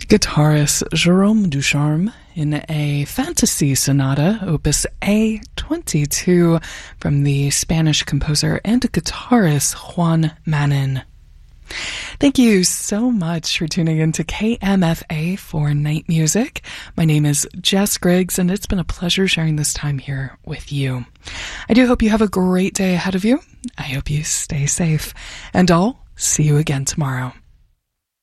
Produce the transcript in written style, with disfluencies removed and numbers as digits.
Guitarist Jérôme Ducharme in a fantasy sonata, opus A22, from the Spanish composer and guitarist Juan Manin. Thank you so much for tuning in to KMFA for Night Music. My name is Jess Griggs, and it's been a pleasure sharing this time here with you. I do hope you have a great day ahead of you. I hope you stay safe, and I'll see you again tomorrow.